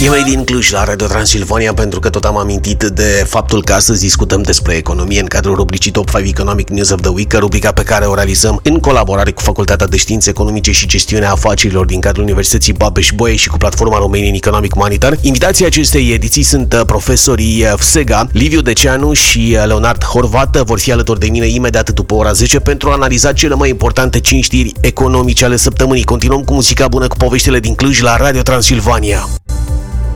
E mai din Cluj la Radio Transilvania, pentru că tot am amintit de faptul că astăzi discutăm despre economie în cadrul rubricii Top 5 Economic News of the Week, rubrica pe care o realizăm în colaborare cu Facultatea de Științe Economice și Gestiunea Afacerilor din cadrul Universității Babeș-Bolyai și cu platforma Romanian Economic Monitor. Invitații acestei ediții sunt profesorii Fsega, Liviu Deceanu și Leonard Horvat. Vor fi alături de mine imediat după ora 10 pentru a analiza cele mai importante 5 știri economice ale săptămânii. Continuăm cu muzica bună, cu poveștile din Cluj la Radio Transilvania.